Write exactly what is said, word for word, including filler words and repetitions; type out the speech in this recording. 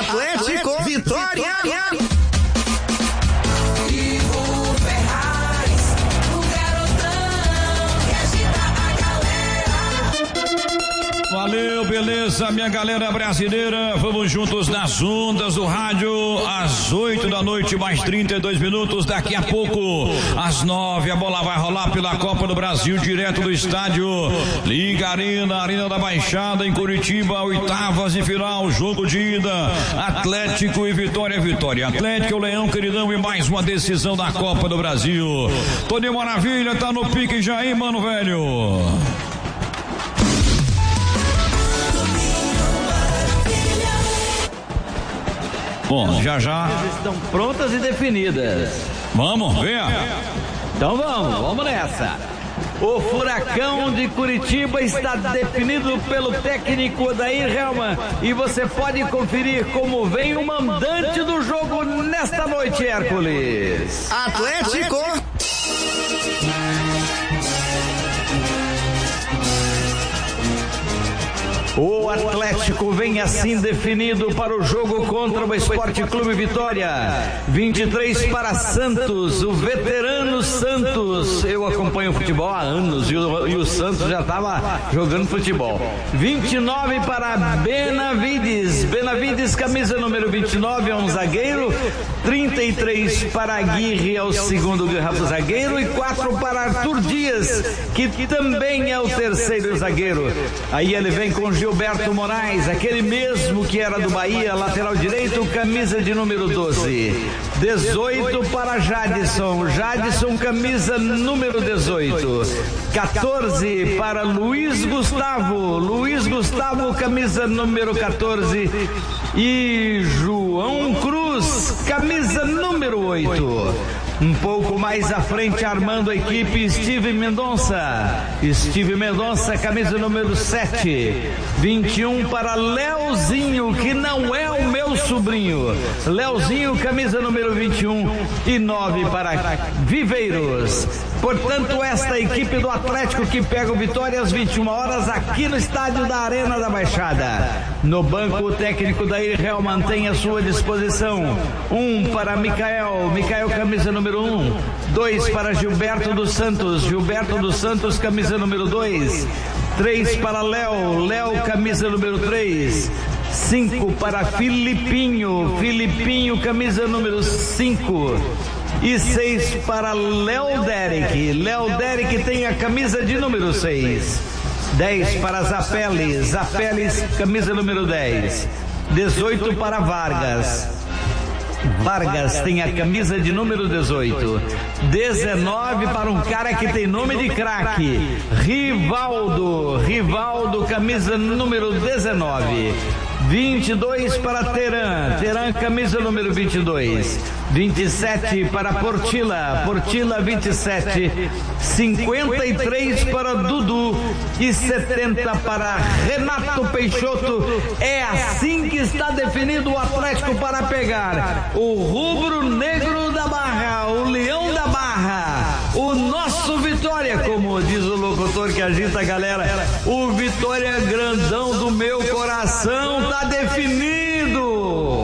Atlético, Atlético Vitória. Vitória. Valeu, beleza, minha galera brasileira, vamos juntos nas ondas do rádio, às oito da noite, mais trinta e dois minutos, daqui a pouco, às nove, a bola vai rolar pela Copa do Brasil, direto do estádio Liga Arena, Arena da Baixada, em Curitiba, oitavas de final, jogo de ida, Atlético e Vitória, Vitória, Atlético, o Leão, queridão, e mais uma decisão da Copa do Brasil. Toninho Maravilha, tá no pique já aí, mano, velho. Bom, já já estão prontas e definidas. Vamos, venha. Então vamos, vamos nessa. O Furacão de Curitiba está definido pelo técnico Odair Hellmann e você pode conferir como vem o mandante do jogo nesta noite, Hércules. Atlético. O Atlético vem assim definido para o jogo contra o Esporte Clube Vitória. vinte e três para Santos, o veterano Santos. Eu acompanho futebol há anos e o, e o Santos já estava jogando futebol. vinte e nove para Benavides. Benavides, camisa número vinte e nove, é um zagueiro. trinta e três para Aguirre, é o segundo zagueiro. E quatro para Arthur Dias, que também é o terceiro zagueiro. Aí ele vem com Gilberto Moraes, aquele mesmo que era do Bahia, lateral direito, camisa de número doze. dezoito para Jadson, Jadson, camisa número dezoito. quatorze para Luiz Gustavo, Luiz Gustavo, camisa número quatorze. E João Cruz, camisa número oito. Um pouco mais à frente, armando a equipe, Steve Mendonça. Steve Mendonça, camisa número sete. vinte e um para Leozinho, que não é o meu sobrinho. Leozinho, camisa número vinte e um. E nove para Viveiros. Portanto, esta equipe do Atlético que pega o Vitória às vinte e uma horas aqui no estádio da Arena da Baixada. No banco, o técnico Dair Hellmann tem à sua disposição um para Micael, Micael, camisa número um. Dois para Gilberto dos Santos, Gilberto dos Santos, camisa número dois. Três para Léo, Léo, camisa número três. Cinco para Filipinho, Filipinho, camisa número cinco. E seis para Léo Derek, Léo Derek tem a camisa de número seis. dez para Zapelli, Zapelli, camisa número dez. dezoito para Vargas, Vargas tem a camisa de número dezoito. dezenove para um cara que tem nome de craque, Rivaldo, Rivaldo, camisa número dezenove. vinte e dois para Teran, Teran, camisa número vinte e dois. vinte e sete para Portilla, Portilla, vinte e sete. cinquenta e três para Dudu e setenta para Renato Peixoto. É assim que está definido o Atlético para pegar o rubro-negro da Barra, o Leão da Barra, o nosso Vitória, como diz o locutor que agita a galera, o Vitória grandão do meu coração tá definido.